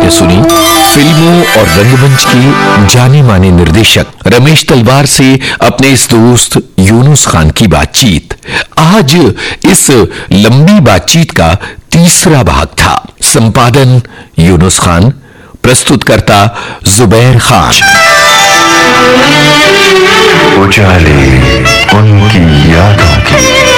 आपने सुनी फिल्मों और रंगमंच के जाने माने निर्देशक रमेश तलवार से अपने इस दोस्त यूनुस खान की बातचीत। आज इस लंबी बातचीत का तीसरा भाग था। संपादन यूनुस खान, प्रस्तुतकर्ता जुबैर खान। उजाले उनकी यादों की।